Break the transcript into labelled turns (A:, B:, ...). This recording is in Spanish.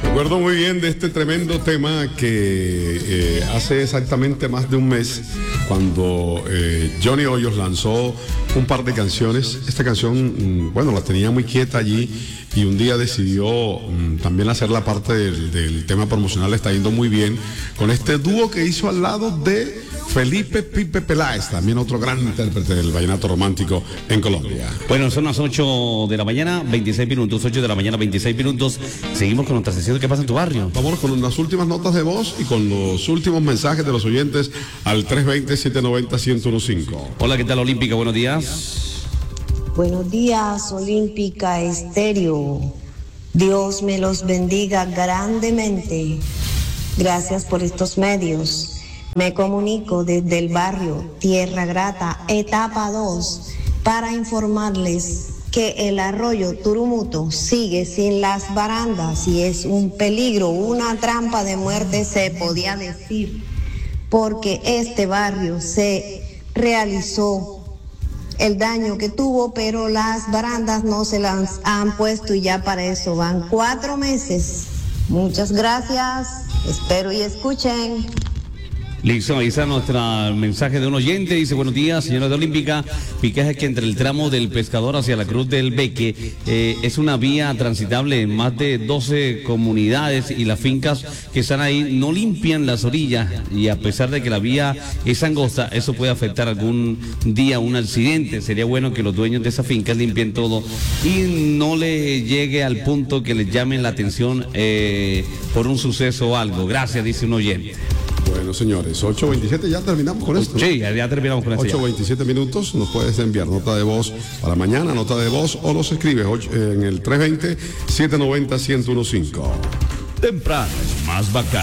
A: Recuerdo muy bien de este tremendo tema que hace exactamente más de un mes, cuando Johnny Hoyos lanzó un par de canciones. Esta canción, bueno, la tenía muy quieta allí y un día decidió también hacer la parte del tema promocional. Está yendo muy bien con este dúo que hizo al lado de Felipe Pipe Peláez, también otro gran intérprete del vallenato romántico en Colombia.
B: Bueno, son las 8 de la mañana, 26 minutos, 8 de la mañana, 26 minutos. Seguimos con nuestra sesión de ¿Qué pasa en tu barrio?
A: Vamos con las últimas notas de voz y con los últimos mensajes de los oyentes al 320-790-1015.
B: Hola, ¿qué tal, Olímpica? Buenos días.
C: Buenos días, Olímpica Estéreo. Dios me los bendiga grandemente. Gracias por estos medios. Me comunico desde el barrio Tierra Grata, etapa 2, para informarles que el arroyo Turumuto sigue sin las barandas y es un peligro, una trampa de muerte se podía decir, porque este barrio se realizó el daño que tuvo, pero las barandas no se las han puesto y ya para eso van 4 meses. Muchas gracias, espero y escuchen.
B: Listo, ahí está nuestro mensaje de un oyente. Dice: buenos días, señora de Olímpica. Picaje que entre el tramo del Pescador hacia la Cruz del Beque es una vía transitable en más de 12 comunidades y las fincas que están ahí no limpian las orillas, y a pesar de que la vía es angosta, eso puede afectar algún día un accidente. Sería bueno que los dueños de esas fincas limpien todo y no le llegue al punto que les llamen la atención por un suceso o algo. Gracias, dice un oyente.
A: Bueno, señores, 8:27, ya terminamos con esto, ¿no?
B: Sí, ya terminamos con esto.
A: 8:27 minutos, nos puedes enviar nota de voz para mañana, nota de voz, o los escribes en el 320-790-1015.
D: Temprano, más bacán.